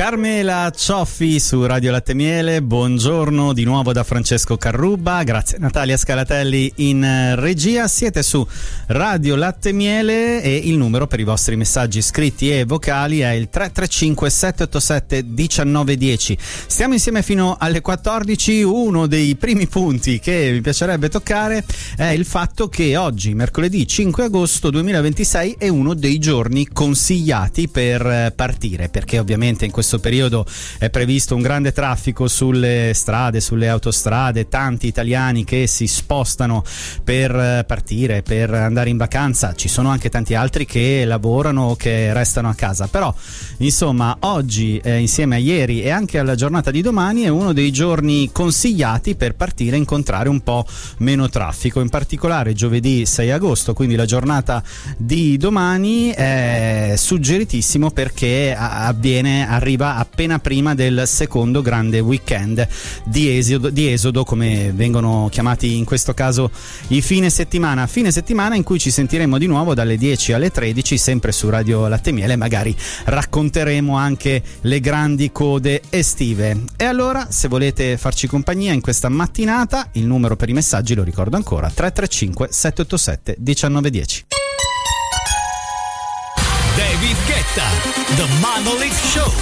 Carmela Cioffi su Radio Latte Miele, buongiorno di nuovo da Francesco Carrubba, grazie Natalia Scalatelli in regia. Siete su Radio Latte Miele e il numero per i vostri messaggi scritti e vocali è il 335 787 1910. Stiamo insieme fino alle 14. Uno dei primi punti che mi piacerebbe toccare è il fatto che oggi, mercoledì 5 agosto 2026, è uno dei giorni consigliati per partire, perché ovviamente in questo periodo è previsto un grande traffico sulle strade, sulle autostrade, tanti italiani che si spostano per partire, per andare in vacanza. Ci sono anche tanti altri che lavorano o che restano a casa, però insomma oggi insieme a ieri e anche alla giornata di domani è uno dei giorni consigliati per partire e incontrare un po' meno traffico. In particolare giovedì 6 agosto, quindi la giornata di domani, è suggeritissimo perché arriva appena prima del secondo grande weekend di esodo, come vengono chiamati in questo caso i fine settimana in cui ci sentiremo di nuovo dalle 10 alle 13 sempre su Radio Latte Miele. Magari racconteremo anche le grandi code estive. E allora, se volete farci compagnia in questa mattinata, il numero per i messaggi lo ricordo ancora: 335 787 1910. David Guetta, The Monolith Show.